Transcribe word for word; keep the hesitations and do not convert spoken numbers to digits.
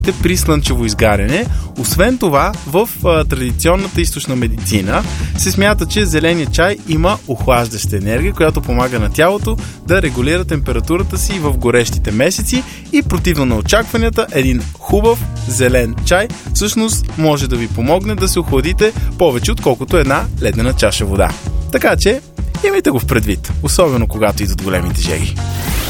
при слънчево изгаряне. Освен това, в а, традиционната източна медицина се смята, че зеленият чай има охлаждаща енергия, която помага на тялото да регулира температурата си в горещите месеци и противно на очакванията, един хубав зелен чай всъщност може да ви помогне да се охладите повече, отколкото една ледена чаша вода. Така че, имайте го в предвид, особено когато идват големите жеги.